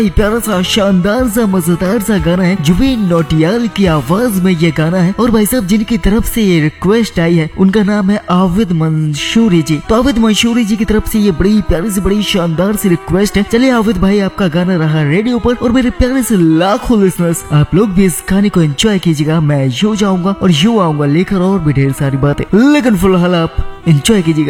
प्यारा सा शानदार सा मजेदार सा गाना है, जुबिन नौटियाल की आवाज में ये गाना है। और भाई साहब जिनकी तरफ से ये रिक्वेस्ट आई है उनका नाम है आविद मंसूरी जी। तो आविद मंसूरी जी की तरफ से ये बड़ी प्यारी से बड़ी शानदार सी रिक्वेस्ट है। चलिए आविद भाई आपका गाना रहा रेडियो पर, और मेरे प्यारे से लाखों लिसनर्स आप लोग भी इस गाने को एंजॉय कीजिएगा। मैं यूं जाऊंगा और यूं आऊंगा लेकर और भी ढेर सारी बातें, लेकिन फिलहाल आप एंजॉय कीजिएगा।